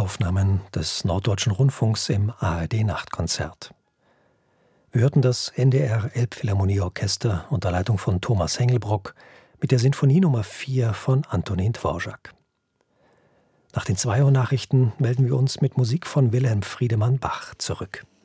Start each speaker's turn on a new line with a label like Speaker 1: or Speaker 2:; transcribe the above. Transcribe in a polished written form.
Speaker 1: Aufnahmen des Norddeutschen Rundfunks im ARD-Nachtkonzert. Wir hörten das NDR Elbphilharmonieorchester unter Leitung von Thomas Hengelbrock mit der Sinfonie Nummer 4 von Antonin Dvorak. Nach den 2 Uhr Nachrichten melden wir uns mit Musik von Wilhelm Friedemann Bach zurück.